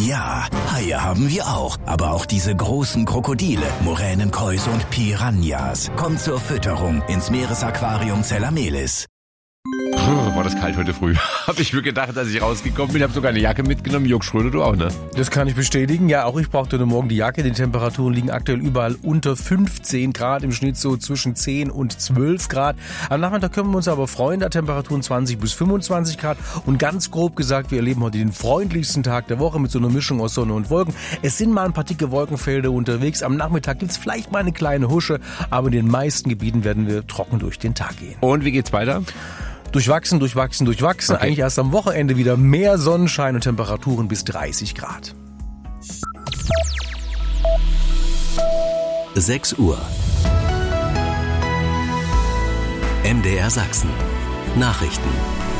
Ja, Haie haben wir auch. Aber auch diese großen Krokodile, Moränenkäuse und Piranhas. Kommt zur Fütterung ins Meeresaquarium Zellamelis. War das kalt heute früh. Habe ich mir gedacht, als ich rausgekommen bin. Ich habe sogar eine Jacke mitgenommen. Jörg Schröder, du auch, ne? Das kann ich bestätigen. Ja, auch ich brauchte heute Morgen die Jacke. Die Temperaturen liegen aktuell überall unter 15 Grad. Im Schnitt so zwischen 10 und 12 Grad. Am Nachmittag können wir uns aber freuen. Da Temperaturen 20 bis 25 Grad. Und ganz grob gesagt, wir erleben heute den freundlichsten Tag der Woche mit so einer Mischung aus Sonne und Wolken. Es sind mal ein paar dicke Wolkenfelder unterwegs. Am Nachmittag gibt's vielleicht mal eine kleine Husche. Aber in den meisten Gebieten werden wir trocken durch den Tag gehen. Und wie geht's weiter? Durchwachsen. Okay. Eigentlich erst am Wochenende wieder mehr Sonnenschein und Temperaturen bis 30 Grad. 6 Uhr. MDR Sachsen. Nachrichten.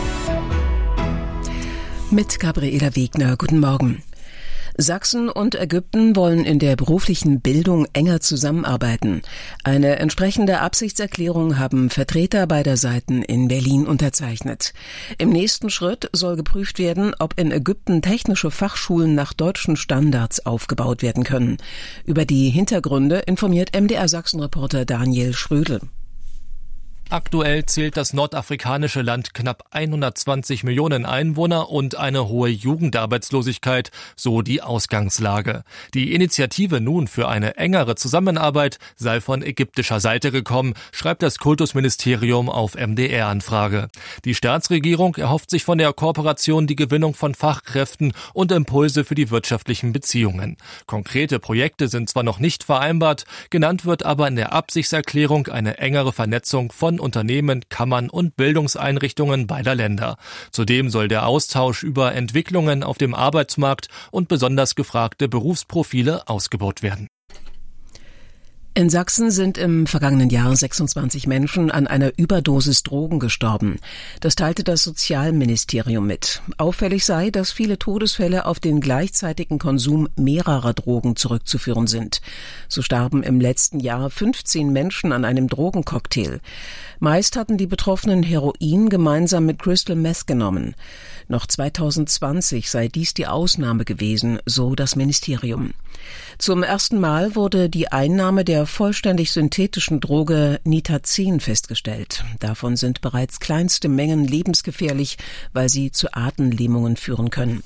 Mit Gabriela Wegner. Guten Morgen. Sachsen und Ägypten wollen in der beruflichen Bildung enger zusammenarbeiten. Eine entsprechende Absichtserklärung haben Vertreter beider Seiten in Berlin unterzeichnet. Im nächsten Schritt soll geprüft werden, ob in Ägypten technische Fachschulen nach deutschen Standards aufgebaut werden können. Über die Hintergründe informiert MDR Sachsen-Reporter Daniel Schrödel. Aktuell zählt das nordafrikanische Land knapp 120 Millionen Einwohner und eine hohe Jugendarbeitslosigkeit, so die Ausgangslage. Die Initiative nun für eine engere Zusammenarbeit sei von ägyptischer Seite gekommen, schreibt das Kultusministerium auf MDR-Anfrage. Die Staatsregierung erhofft sich von der Kooperation die Gewinnung von Fachkräften und Impulse für die wirtschaftlichen Beziehungen. Konkrete Projekte sind zwar noch nicht vereinbart, genannt wird aber in der Absichtserklärung eine engere Vernetzung von Unternehmen, Kammern und Bildungseinrichtungen beider Länder. Zudem soll der Austausch über Entwicklungen auf dem Arbeitsmarkt und besonders gefragte Berufsprofile ausgebaut werden. In Sachsen sind im vergangenen Jahr 26 Menschen an einer Überdosis Drogen gestorben. Das teilte das Sozialministerium mit. Auffällig sei, dass viele Todesfälle auf den gleichzeitigen Konsum mehrerer Drogen zurückzuführen sind. So starben im letzten Jahr 15 Menschen an einem Drogencocktail. Meist hatten die Betroffenen Heroin gemeinsam mit Crystal Meth genommen. Noch 2020 sei dies die Ausnahme gewesen, so das Ministerium. Zum ersten Mal wurde die Einnahme der vollständig synthetischen Droge Nitazin festgestellt. Davon sind bereits kleinste Mengen lebensgefährlich, weil sie zu Atemlähmungen führen können.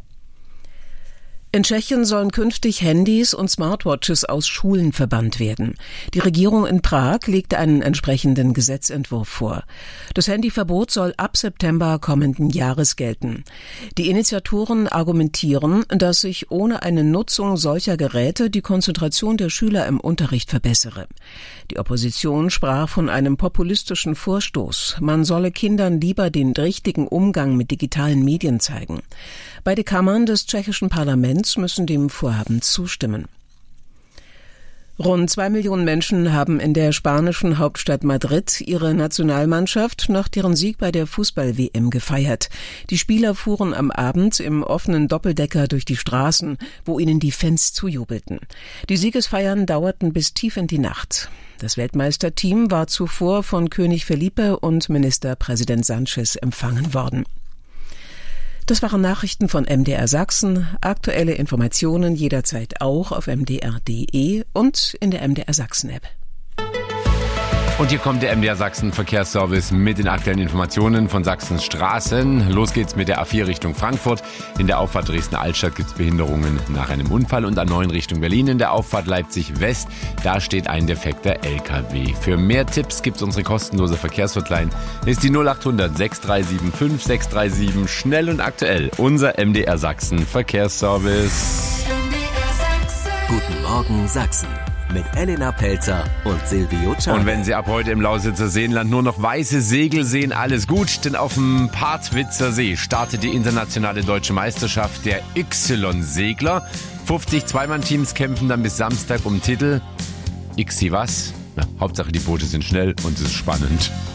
In Tschechien sollen künftig Handys und Smartwatches aus Schulen verbannt werden. Die Regierung in Prag legte einen entsprechenden Gesetzentwurf vor. Das Handyverbot soll ab September kommenden Jahres gelten. Die Initiatoren argumentieren, dass sich ohne eine Nutzung solcher Geräte die Konzentration der Schüler im Unterricht verbessere. Die Opposition sprach von einem populistischen Vorstoß. Man solle Kindern lieber den richtigen Umgang mit digitalen Medien zeigen. Beide Kammern des tschechischen Parlaments müssen dem Vorhaben zustimmen. Rund 2 Millionen Menschen haben in der spanischen Hauptstadt Madrid ihre Nationalmannschaft nach deren Sieg bei der Fußball-WM gefeiert. Die Spieler fuhren am Abend im offenen Doppeldecker durch die Straßen, wo ihnen die Fans zujubelten. Die Siegesfeiern dauerten bis tief in die Nacht. Das Weltmeisterteam war zuvor von König Felipe und Ministerpräsident Sánchez empfangen worden. Das waren Nachrichten von MDR Sachsen. Aktuelle Informationen jederzeit auch auf mdr.de und in der MDR Sachsen App. Und hier kommt der MDR Sachsen Verkehrsservice mit den aktuellen Informationen von Sachsens Straßen. Los geht's mit der A4 Richtung Frankfurt. In der Auffahrt Dresden-Altstadt gibt's Behinderungen nach einem Unfall und A9 Richtung Berlin. In der Auffahrt Leipzig-West, da steht ein defekter LKW. Für mehr Tipps gibt's unsere kostenlose Verkehrshotline. Ist die 0800 637 5637. Schnell und aktuell. Unser MDR Sachsen Verkehrsservice. Guten Morgen Sachsen. Mit Elena Pelzer und Silvio Czarnek. Und wenn Sie ab heute im Lausitzer Seenland nur noch weiße Segel sehen, alles gut, denn auf dem Partwitzer See startet die internationale deutsche Meisterschaft der Y-Segler. 50 Zweimann-Teams kämpfen dann bis Samstag um Titel. Xi was? Na, Hauptsache die Boote sind schnell und es ist spannend.